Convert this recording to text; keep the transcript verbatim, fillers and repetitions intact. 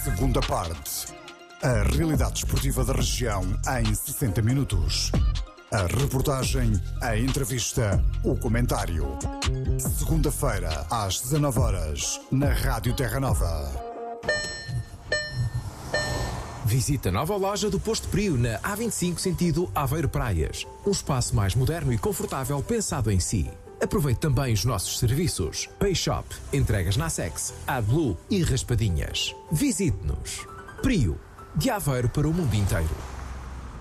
Segunda parte. A realidade desportiva da região em sessenta minutos. A reportagem, a entrevista, o comentário. Segunda-feira, às dezanove horas, na Rádio Terra Nova. Visita a nova loja do Posto Prio na A vinte e cinco, sentido Aveiro Praias. Um espaço mais moderno e confortável pensado em si. Aproveite também os nossos serviços. Pay Shop, entregas na Sex, AdBlue e raspadinhas. Visite-nos. Prio, de Aveiro para o mundo inteiro.